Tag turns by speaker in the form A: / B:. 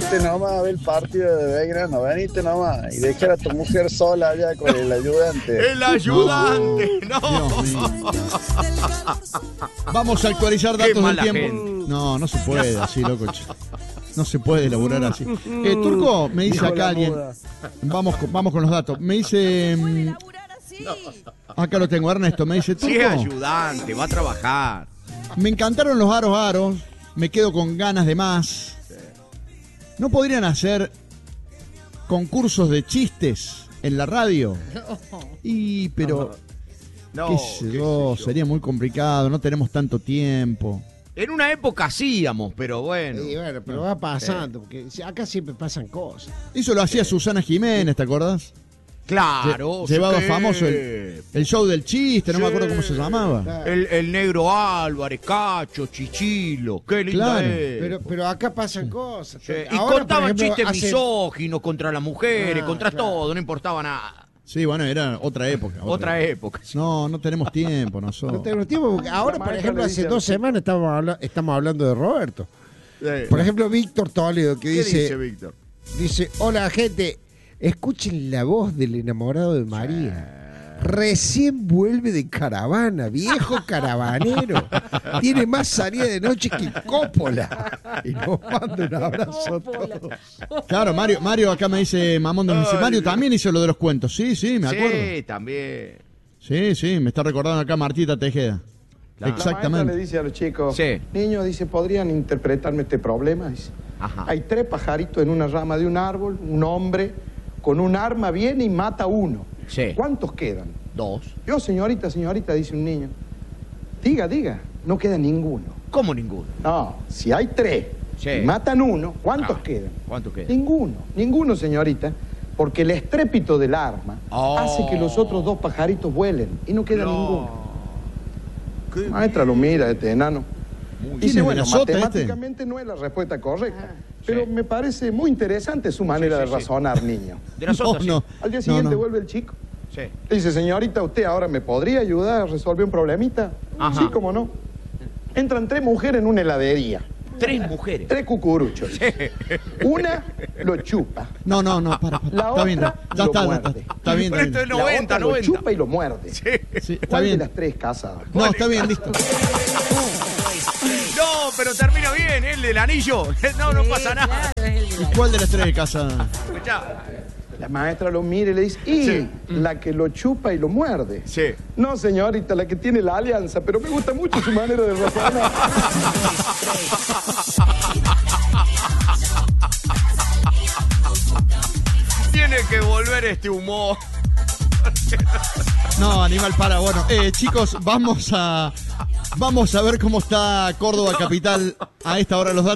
A: venite nomás a ver el partido de Belgrano, venite nomás y dejar a tu mujer sola allá con el ayudante.
B: El ayudante, no.
C: Vamos a actualizar datos del tiempo.
B: Gente.
C: No se puede así, loco. No se puede elaborar así. Turco, me dice acá alguien. Vamos con los datos. Me dice. Acá lo tengo, Ernesto. Me dice, Turco.
B: Sí, ayudante, va a trabajar.
C: Me encantaron los aros. Me quedo con ganas de más. ¿No podrían hacer concursos de chistes en la radio? Pero.
B: No,
C: qué sé yo, sería muy complicado. No tenemos tanto tiempo.
B: En una época hacíamos, pero bueno.
D: Sí, bueno, pero va pasando, porque acá siempre pasan cosas.
C: Eso lo hacía Susana Jiménez, ¿te acordás?
B: Claro.
C: Llevaba famoso el show del chiste, no me acuerdo cómo se llamaba.
B: El negro Álvarez, Cacho, Chichilo. Qué lindo es.
D: Pero acá pasan cosas.
B: Sí. Y
D: ahora,
B: contaban
D: por ejemplo,
B: chistes misóginos contra las mujeres, contra todo, no importaba nada.
C: Sí, bueno, era otra época.
B: Otra época. Sí.
C: No tenemos tiempo nosotros.
D: No tenemos tiempo, porque ahora, por ejemplo, hace 2 semanas estamos hablando de Roberto. Por ejemplo, Víctor Toledo, que dice
B: Víctor?
D: Dice, hola gente, escuchen la voz del enamorado de María. Recién vuelve de caravana, viejo caravanero. Tiene más salida de noche que Coppola. Y nos manda un abrazo a todos.
C: Claro, Mario acá me dice, Mamondo, me dice, Mario también hizo lo de los cuentos. Sí, me acuerdo.
B: Sí, también.
C: Sí, me está recordando acá Martita Tejeda. Claro. Exactamente.
A: La maestra le dice a los chicos, niños, dice, ¿podrían interpretarme este problema? Dice, hay 3 pajaritos en una rama de un árbol, un hombre con un arma viene y mata a uno.
B: Sí.
A: ¿Cuántos quedan?
B: 2.
A: Yo, señorita, dice un niño. Diga, no queda ninguno.
B: ¿Cómo ninguno?
A: No, si hay 3 y matan uno, ¿cuántos quedan?
B: ¿Cuántos quedan?
A: Ninguno, señorita, porque el estrépito del arma hace que los otros 2 pajaritos vuelen y no queda ninguno. Maestra lo mira, este enano. Dice, bueno, matemáticamente no es la respuesta correcta, pero me parece muy interesante su manera de razonar, niño.
B: De las otras,
A: Al día siguiente vuelve el chico. Dice, señorita, ¿usted ahora me podría ayudar a resolver un problemita? Sí, cómo no. Entran 3 mujeres en una heladería.
B: 3 mujeres.
A: 3 cucuruchos. Una lo chupa.
C: No, para.
A: La
C: está bien.
A: otra lo muerde.
C: Está bien.
B: Pero esto es 90.
A: Lo chupa y lo muerde.
C: Sí,
A: ¿Cuál de las 3 casadas?
C: No, está bien, listo.
B: No, pero termina bien, el del anillo. No pasa nada.
C: ¿Y cuál de las 3 casadas?
A: La maestra lo mira y le dice, la que lo chupa y lo muerde. No, señorita, la que tiene la alianza, pero me gusta mucho su manera de razonar.
B: Tiene que volver este humor.
C: No, animal, para. Bueno, chicos, vamos a ver cómo está Córdoba capital a esta hora. Los datos